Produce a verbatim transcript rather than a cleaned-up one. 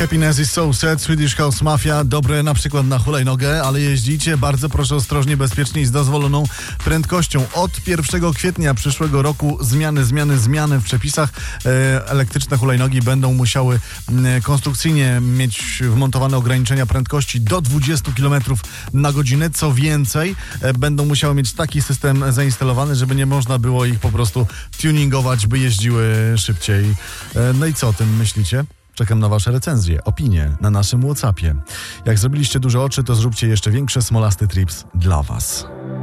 Happiness is so sad, Swedish House Mafia, dobre na przykład na hulajnogę, ale jeździcie bardzo proszę ostrożnie, bezpiecznie i z dozwoloną prędkością. Od pierwszego kwietnia przyszłego roku zmiany, zmiany, zmiany w przepisach. E, elektryczne hulajnogi będą musiały e, konstrukcyjnie mieć wmontowane ograniczenia prędkości do dwudziestu kilometrów na godzinę. Co więcej, e, będą musiały mieć taki system zainstalowany, żeby nie można było ich po prostu tuningować, by jeździły szybciej. E, no i co o tym myślicie? Czekam na wasze recenzje, opinie na naszym WhatsAppie. Jak zrobiliście duże oczy, to zróbcie jeszcze większe Smolasty Trips dla was.